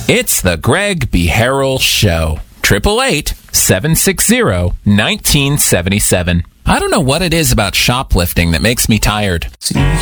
It's the Greg B. Harrell Show. 888-760-1977. I don't know what it is about shoplifting that makes me tired.